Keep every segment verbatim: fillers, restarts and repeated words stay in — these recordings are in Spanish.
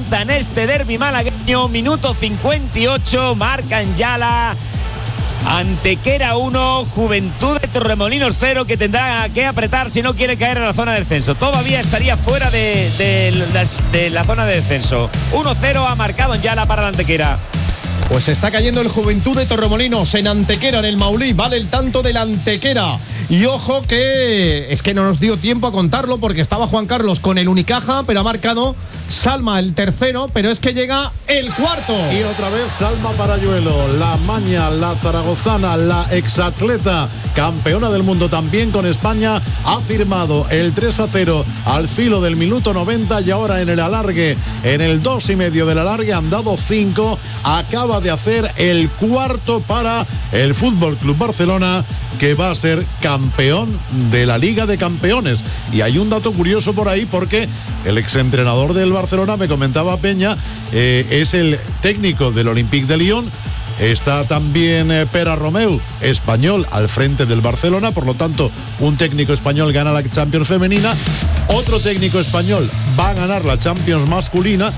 protagonista en este derbi malagueño. Minuto cincuenta y ocho, marcan ya la Antequera uno, Juventud de Torremolinos cero, que tendrá que apretar si no quiere caer en la zona de descenso. Todavía estaría fuera de, de, de, de la zona de descenso. uno cero ha marcado en Yala para la Antequera. Pues está cayendo el Juventud de Torremolinos en Antequera, en el Maulí. Vale el tanto de la Antequera. Y ojo que es que no nos dio tiempo a contarlo porque estaba Juan Carlos con el Unicaja, pero ha marcado Salma el tercero, pero es que llega el cuarto. Y otra vez Salma Parayuelo, la maña, la zaragozana, la exatleta, campeona del mundo también con España, ha firmado el tres a cero al filo del minuto noventa y ahora en el alargue, en el dos y medio del alargue han dado cinco, acaba de hacer el cuarto para el Fútbol Club Barcelona, que va a ser campeón de la Liga de Campeones. Y hay un dato curioso por ahí porque el exentrenador del Barcelona, me comentaba Peña, eh, es el técnico del Olympique de Lyon. Está también eh, Pere Romeu, español, al frente del Barcelona. Por lo tanto, un técnico español gana la Champions femenina. Otro técnico español va a ganar la Champions masculina.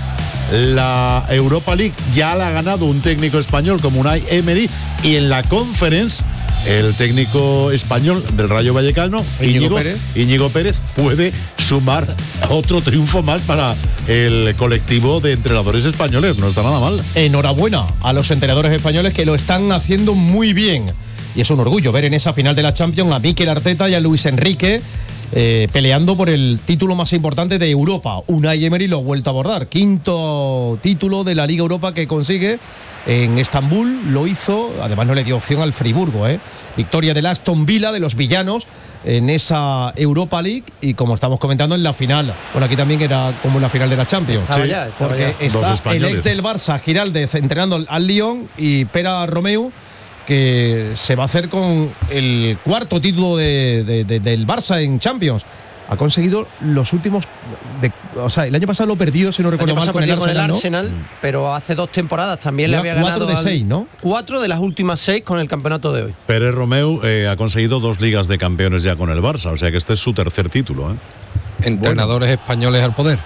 La Europa League ya la ha ganado un técnico español como Unai Emery. Y en la Conference, el técnico español del Rayo Vallecano, Íñigo, Íñigo, Pérez. Íñigo Pérez, puede sumar otro triunfo más para el colectivo de entrenadores españoles. No está nada mal. Enhorabuena a los entrenadores españoles que lo están haciendo muy bien. Y es un orgullo ver en esa final de la Champions a Mikel Arteta y a Luis Enrique eh, peleando por el título más importante de Europa. Unai Emery lo ha vuelto a abordar. Quinto título de la Liga Europa que consigue en Estambul, lo hizo, además no le dio opción al Friburgo, ¿eh? Victoria del Aston Villa, de los villanos, en esa Europa League, y como estamos comentando en la final, bueno, aquí también era como la final de la Champions, sí, ya, porque ya. está el ex del Barça, Giraldez, entrenando al Lyon, y Pere Romeu, que se va a hacer con el cuarto título de, de, de, del Barça en Champions. Ha conseguido los últimos, de, o sea, el año pasado lo perdió, si no recuerdo mal, con el Arsenal, con el Arsenal, ¿no? Pero hace dos temporadas también le había ganado cuatro de seis, ¿no? Cuatro de las últimas seis con el campeonato de hoy. Pere Romeu eh, ha conseguido dos ligas de campeones ya con el Barça, o sea que este es su tercer título, ¿eh? Entrenadores bueno. españoles al poder.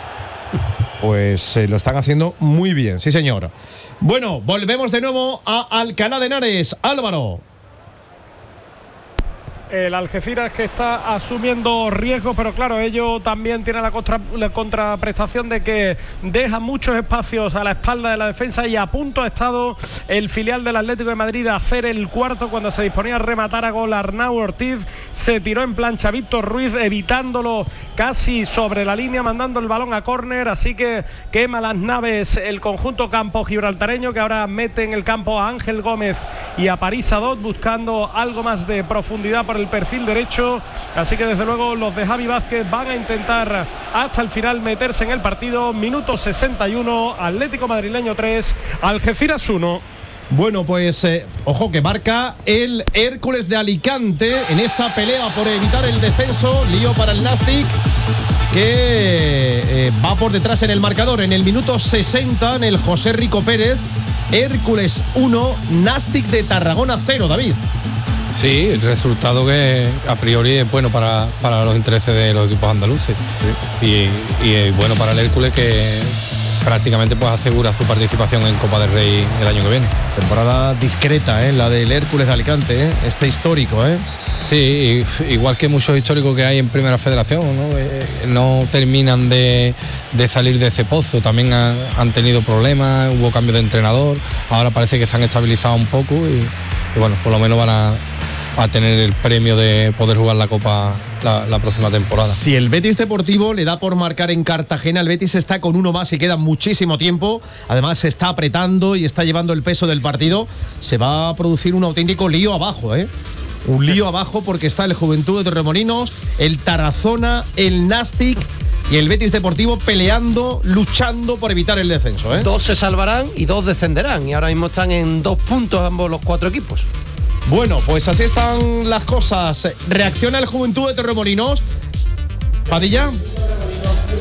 Pues eh, lo están haciendo muy bien, sí señor. Bueno, volvemos de nuevo a Alcalá de Henares. Álvaro. El Algeciras que está asumiendo riesgos, pero claro, ello también tiene la, contra, la contraprestación de que deja muchos espacios a la espalda de la defensa, y a punto ha estado el filial del Atlético de Madrid a hacer el cuarto cuando se disponía a rematar a gol Arnau Ortiz. Se tiró en plancha Víctor Ruiz, evitándolo casi sobre la línea, mandando el balón a córner, así que quema las naves el conjunto campo gibraltareño, que ahora mete en el campo a Ángel Gómez y a París Adot, buscando algo más de profundidad por el el perfil derecho, así que desde luego los de Javi Vázquez van a intentar hasta el final meterse en el partido. Minuto sesenta y uno, Atlético Madrileño tres, Algeciras uno. Bueno, pues eh, ojo que marca el Hércules de Alicante en esa pelea por evitar el descenso. Lío para el Nastic, que eh, va por detrás en el marcador en el minuto sesenta, en el José Rico Pérez. Hércules uno, Nastic de Tarragona cero, David. Sí, el resultado que a priori es bueno para, para los intereses de los equipos andaluces. Sí. Y, y es bueno para el Hércules, que prácticamente pues asegura su participación en Copa del Rey el año que viene. Temporada discreta, ¿eh? La del Hércules de Alicante, ¿eh? Este histórico, ¿eh? Sí, igual que muchos históricos que hay en Primera Federación, ¿no? Eh, no terminan de, de salir de ese pozo. También han, han tenido problemas, hubo cambio de entrenador, ahora parece que se han estabilizado un poco y, y bueno, por lo menos van a a tener el premio de poder jugar la Copa la, la próxima temporada. Si el Betis Deportivo le da por marcar en Cartagena, el Betis está con uno más y queda muchísimo tiempo. Además se está apretando y está llevando el peso del partido. Se va a producir un auténtico lío abajo, ¿eh? Un lío abajo, porque está el Juventud de Torremolinos, el Tarazona, el Nastic y el Betis Deportivo peleando, luchando por evitar el descenso, ¿eh? Dos se salvarán y dos descenderán, y ahora mismo están en dos puntos ambos los cuatro equipos. Bueno, pues así están las cosas. Reacciona el Juventud de Torremolinos. Padilla.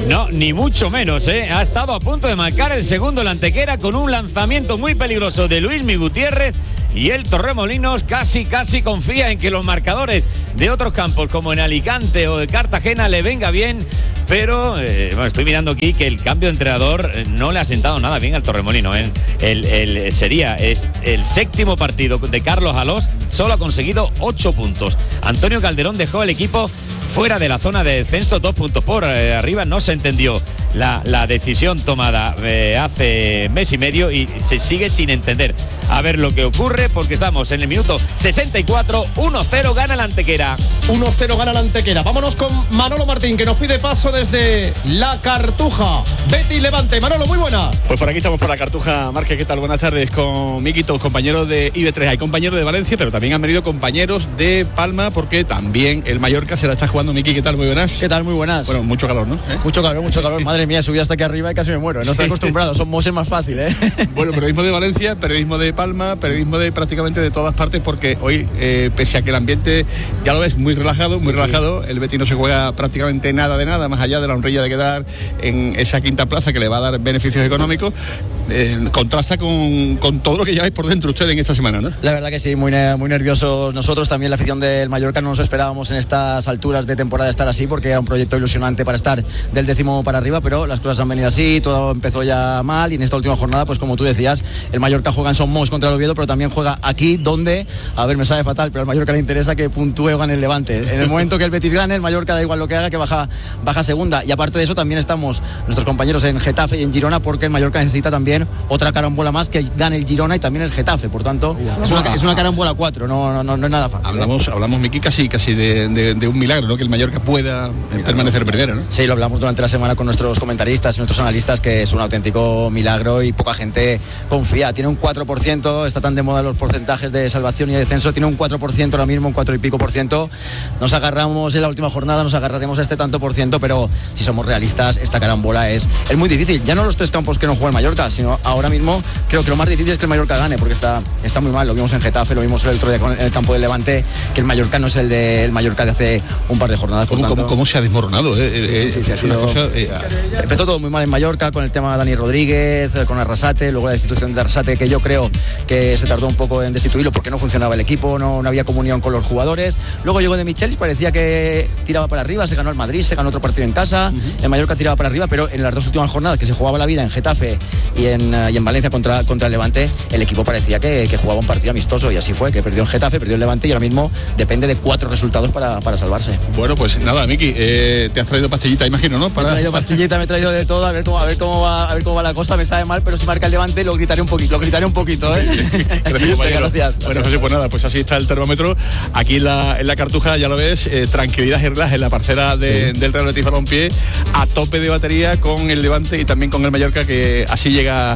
No, ni mucho menos, ¿eh? Ha estado a punto de marcar el segundo la Antequera con un lanzamiento muy peligroso de Luismi Gutiérrez, y el Torremolinos casi, casi confía en que los marcadores de otros campos como en Alicante o de Cartagena le venga bien, pero eh, bueno, estoy mirando aquí que el cambio de entrenador no le ha sentado nada bien al Torremolino, ¿eh? El, el, sería es el séptimo partido de Carlos Alós, solo ha conseguido ocho puntos. Antonio Calderón dejó el equipo fuera de la zona de descenso, dos puntos por eh, arriba. No se entendió la, la decisión tomada eh, hace mes y medio y se sigue sin entender a ver lo que ocurre, porque estamos en el minuto sesenta y cuatro, uno cero gana la Antequera. uno cero gana la Antequera. Vámonos con Manolo Martín, que nos pide paso desde La Cartuja. Betis Levante. Manolo, muy buenas. Pues por aquí estamos por La Cartuja. Marque, ¿qué tal? Buenas tardes con Miki, todos compañeros de I B tres. Hay compañeros de Valencia, pero también han venido compañeros de Palma, porque también el Mallorca se la está jugando. Miki, ¿qué tal? Muy buenas. ¿Qué tal? Muy buenas. Bueno, mucho calor, ¿no? ¿Eh? Mucho calor, mucho calor. Madre mía, subí hasta aquí arriba y casi me muero. No estoy acostumbrado, son moses más fácil, ¿eh? Bueno, periodismo de Valencia, periodismo de Palma, periodismo de prácticamente de todas partes, porque hoy, eh, pese a que el ambiente, ya lo ves, muy relajado, muy sí, relajado, sí. El Betis no se juega prácticamente nada de nada, más allá de la honrilla de quedar en esa quinta plaza que le va a dar beneficios económicos. Eh, contrasta con, con todo lo que lleváis por dentro ustedes en esta semana, ¿no? La verdad que sí, muy, muy nerviosos nosotros, también la afición del Mallorca. No nos esperábamos en estas alturas de temporada estar así, porque era un proyecto ilusionante para estar del décimo para arriba, pero las cosas han venido así, todo empezó ya mal, y en esta última jornada, pues como tú decías, el Mallorca juega en Somos contra el Oviedo, pero también juega aquí, donde, a ver, me sale fatal, pero al Mallorca le interesa que puntúe o gane el Levante. En el momento que el Betis gane, el Mallorca da igual lo que haga, que baja, baja segunda. Y aparte de eso, también estamos nuestros compañeros en Getafe y en Girona, porque el Mallorca necesita también otra carambola más, que gane el Girona y también el Getafe. Por tanto, es una, es una carambola cuatro, no, no, no, no es nada fácil. Hablamos, ¿eh? hablamos Miki, casi, casi de, de, de un milagro, ¿no? Que el Mallorca pueda Mira, permanecer primero, ¿no? Sí, lo hablamos durante la semana con nuestros comentaristas y nuestros analistas, que es un auténtico milagro y poca gente confía. Tiene un cuatro por ciento, está tan de moda los porcentajes de salvación y de descenso, tiene un cuatro por ciento ahora mismo, un cuatro y pico por ciento. Nos agarramos en la última jornada, nos agarraremos a este tanto por ciento, pero si somos realistas, esta carambola es, es muy difícil. Ya no los tres campos que no juega el Mallorca, sino ahora mismo creo que lo más difícil es que el Mallorca gane, porque está, está muy mal. Lo vimos en Getafe, lo vimos el otro día con el campo del Levante, que el Mallorca no es el de el Mallorca de hace un par de jornadas. ¿Cómo, tanto, ¿cómo, cómo se ha desmoronado? Eh, eh, sí, sí, sí, es una sido, cosa, eh, empezó todo muy mal en Mallorca, con el tema de Dani Rodríguez, con Arrasate, luego la destitución de Arrasate, que yo creo que se tardó un poco en destituirlo porque no funcionaba el equipo, no, no había comunión con los jugadores. Luego llegó de Michelis, parecía que tiraba para arriba, se ganó el Madrid, se ganó otro partido en casa, uh-huh. El Mallorca tiraba para arriba, pero en las dos últimas jornadas que se jugaba la vida en Getafe y en, y en Valencia contra, contra el Levante, el equipo parecía que, que jugaba un partido amistoso, y así fue, que perdió en Getafe, perdió el Levante, y ahora mismo depende de cuatro resultados para, para salvarse. Bueno, pues nada, Miki, eh, te has traído pastillita, imagino, ¿no? Para... Me he traído pastillita, me he traído de todo, a ver cómo, a ver cómo va, a ver cómo va la cosa. Me sabe mal, pero si marca el Levante lo gritaré un poquito, lo gritaré un poquito, ¿eh? Gracias, Venga, gracias. Bueno, José, pues nada, pues así está el termómetro aquí en la, en la Cartuja, ya lo ves, eh, tranquilidad y relax en la parcela de, del Real Betis Balompié, a tope de batería con el Levante y también con el Mallorca, que así llega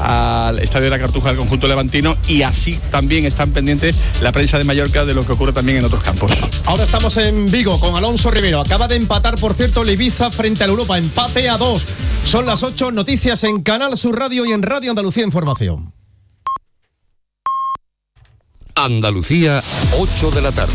al estadio de la Cartuja del conjunto levantino, y así también están pendientes la prensa de Mallorca de lo que ocurre también en otros campos. Ahora estamos en Vigo con Alonso Rivero. Acaba de empatar, por cierto, el Ibiza frente al Europa, empate a dos. Son las ocho, noticias en Canal Sur Radio y en Radio Andalucía Información. Andalucía, ocho de la tarde.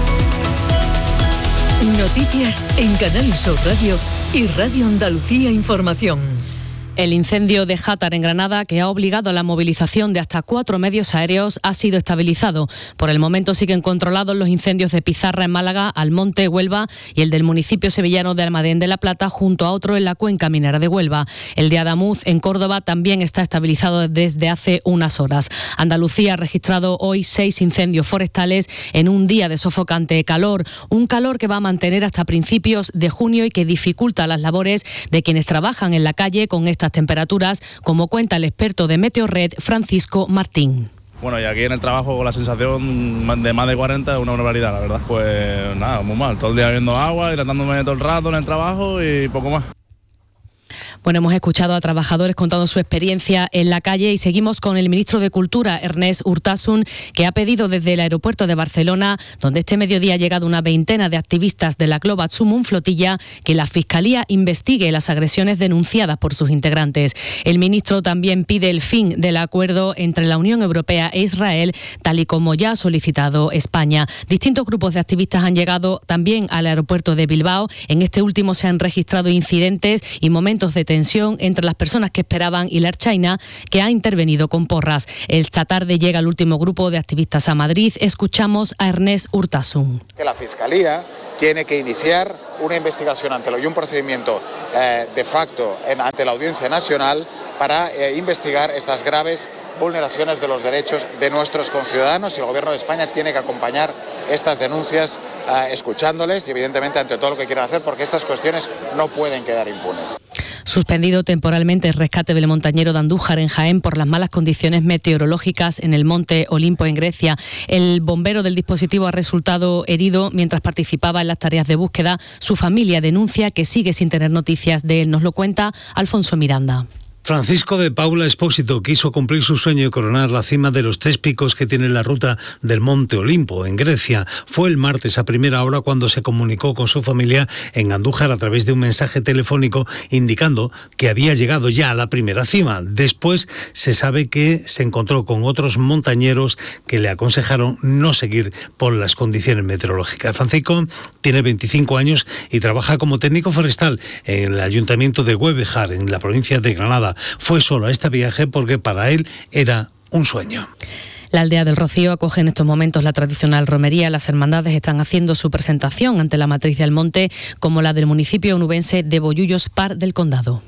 Noticias en Canal Sur Radio y Radio Andalucía Información. El incendio de Játar en Granada, que ha obligado a la movilización de hasta cuatro medios aéreos, ha sido estabilizado. Por el momento siguen controlados los incendios de Pizarra en Málaga, Almonte, Huelva, y el del municipio sevillano de Almadén de la Plata, junto a otro en la cuenca minera de Huelva. El de Adamuz, en Córdoba, también está estabilizado desde hace unas horas. Andalucía ha registrado hoy seis incendios forestales en un día de sofocante calor, un calor que va a mantener hasta principios de junio y que dificulta las labores de quienes trabajan en la calle con esta estas temperaturas, como cuenta el experto de Meteorred, Francisco Martín. Bueno, y aquí en el trabajo con la sensación de más de cuarenta es una barbaridad, la verdad. Pues nada, muy mal. Todo el día bebiendo agua, hidratándome todo el rato en el trabajo y poco más. Bueno, hemos escuchado a trabajadores contando su experiencia en la calle y seguimos con el ministro de Cultura, Ernest Urtasun, que ha pedido desde el aeropuerto de Barcelona, donde este mediodía ha llegado una veintena de activistas de la Club Atsumum Flotilla, que la Fiscalía investigue las agresiones denunciadas por sus integrantes. El ministro también pide el fin del acuerdo entre la Unión Europea e Israel, tal y como ya ha solicitado España. Distintos grupos de activistas han llegado también al aeropuerto de Bilbao. En este último se han registrado incidentes y momentos de tensión entre las personas que esperaban y la Ertzaina, que ha intervenido con porras. Esta tarde llega el último grupo de activistas a Madrid. Escuchamos a Ernest Urtasun. Que la Fiscalía tiene que iniciar una investigación ante lo y un procedimiento eh, de facto en, ante la Audiencia Nacional para eh, investigar estas graves vulneraciones de los derechos de nuestros conciudadanos, y el Gobierno de España tiene que acompañar estas denuncias eh, escuchándoles y evidentemente ante todo lo que quieran hacer, porque estas cuestiones no pueden quedar impunes. Suspendido temporalmente el rescate del montañero de Andújar en Jaén por las malas condiciones meteorológicas en el monte Olimpo en Grecia. El bombero del dispositivo ha resultado herido mientras participaba en las tareas de búsqueda. Su familia denuncia que sigue sin tener noticias de él. Nos lo cuenta Alfonso Miranda. Francisco de Paula Espósito quiso cumplir su sueño y coronar la cima de los tres picos que tiene la ruta del Monte Olimpo, en Grecia. Fue el martes a primera hora cuando se comunicó con su familia en Andújar a través de un mensaje telefónico indicando que había llegado ya a la primera cima. Después se sabe que se encontró con otros montañeros que le aconsejaron no seguir por las condiciones meteorológicas. Francisco tiene veinticinco años y trabaja como técnico forestal en el ayuntamiento de Güevejar, en la provincia de Granada. Fue solo a este viaje porque para él era un sueño. La aldea del Rocío acoge en estos momentos la tradicional romería. Las hermandades están haciendo su presentación ante la matriz del monte, como la del municipio onubense de Bollullos, Par del Condado.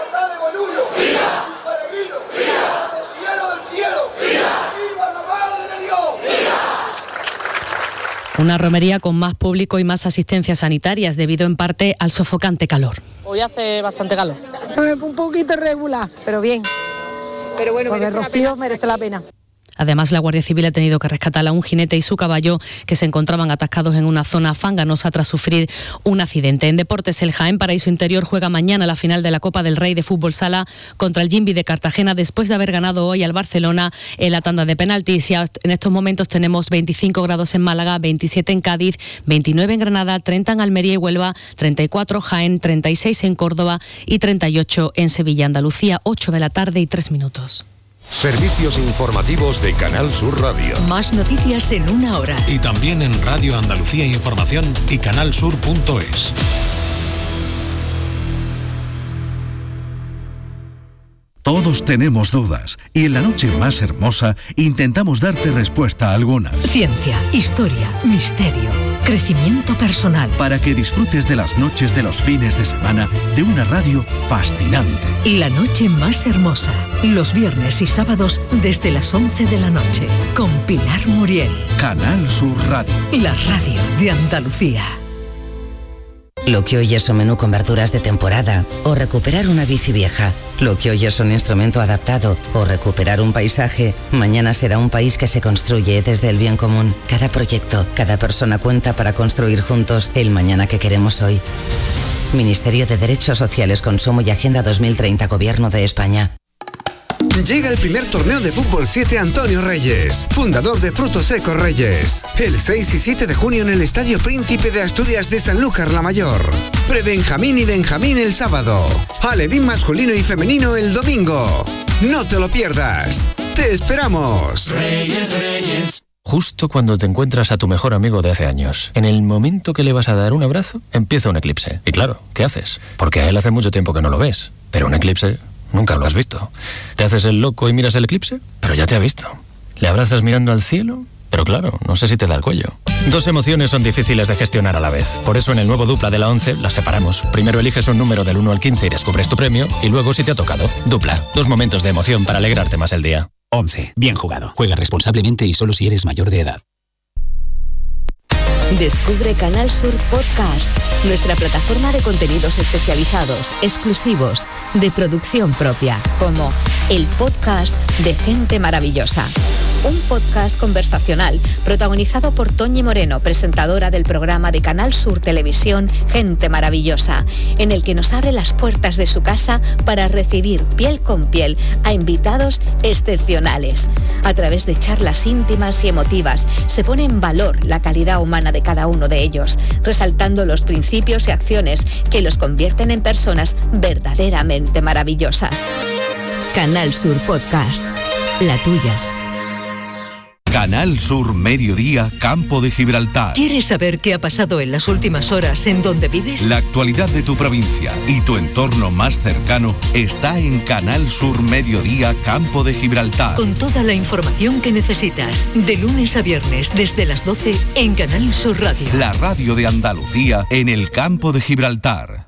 Una romería con más público y más asistencias sanitarias, debido en parte al sofocante calor. Hoy hace bastante calor. Un poquito irregular, pero bien. Pero bueno, porque el Rocío merece la pena. Además, la Guardia Civil ha tenido que rescatar a un jinete y su caballo que se encontraban atascados en una zona fanganosa tras sufrir un accidente. En deportes, el Jaén Paraíso Interior juega mañana la final de la Copa del Rey de Fútbol Sala contra el Jimbi de Cartagena, después de haber ganado hoy al Barcelona en la tanda de penaltis. Y en estos momentos tenemos veinticinco grados en Málaga, veintisiete en Cádiz, veintinueve en Granada, treinta en Almería y Huelva, treinta y cuatro Jaén, treinta y seis en Córdoba y treinta y ocho en Sevilla. Andalucía, ocho de la tarde y tres minutos. Servicios informativos de Canal Sur Radio. Más noticias en una hora. Y también en Radio Andalucía Información y canalsur punto es. Todos tenemos dudas y en la noche más hermosa intentamos darte respuesta a algunas. Ciencia, historia, misterio, crecimiento personal. Para que disfrutes de las noches de los fines de semana de una radio fascinante. La noche más hermosa, los viernes y sábados desde las once de la noche, con Pilar Muriel. Canal Sur Radio. La radio de Andalucía. Lo que hoy es un menú con verduras de temporada o recuperar una bici vieja. Lo que hoy es un instrumento adaptado o recuperar un paisaje, mañana será un país que se construye desde el bien común. Cada proyecto, cada persona cuenta para construir juntos el mañana que queremos hoy. Ministerio de Derechos Sociales, Consumo y Agenda dos mil treinta, Gobierno de España. Llega el primer torneo de Fútbol siete Antonio Reyes, fundador de Frutos Secos Reyes. El seis y siete de junio en el Estadio Príncipe de Asturias de Sanlúcar la Mayor. Pre-Benjamín y Benjamín el sábado. Alevín masculino y femenino el domingo. No te lo pierdas. ¡Te esperamos! Reyes, Reyes. Justo cuando te encuentras a tu mejor amigo de hace años, en el momento que le vas a dar un abrazo, empieza un eclipse. Y claro, ¿qué haces? Porque a él hace mucho tiempo que no lo ves. Pero un eclipse... nunca lo has visto. Te haces el loco y miras el eclipse, pero ya te ha visto. Le abrazas mirando al cielo, pero claro, no sé si te da el cuello. Dos emociones son difíciles de gestionar a la vez. Por eso en el nuevo Dupla de la once las separamos. Primero eliges un número del uno al quince y descubres tu premio, y luego si te ha tocado. Dupla, dos momentos de emoción para alegrarte más el día. once. Bien jugado. Juega responsablemente y solo si eres mayor de edad. Descubre Canal Sur Podcast, nuestra plataforma de contenidos especializados, exclusivos, de producción propia, como el podcast de Gente Maravillosa, un podcast conversacional protagonizado por Toñi Moreno, presentadora del programa de Canal Sur Televisión Gente Maravillosa, en el que nos abre las puertas de su casa para recibir piel con piel a invitados excepcionales. A través de charlas íntimas y emotivas se pone en valor la calidad humana de cada uno de ellos, resaltando los principios y acciones que los convierten en personas verdaderamente maravillosas. Canal Sur Podcast, la tuya. Canal Sur Mediodía, Campo de Gibraltar. ¿Quieres saber qué ha pasado en las últimas horas en donde vives? La actualidad de tu provincia y tu entorno más cercano está en Canal Sur Mediodía, Campo de Gibraltar. Con toda la información que necesitas, de lunes a viernes desde las doce en Canal Sur Radio. La radio de Andalucía en el Campo de Gibraltar.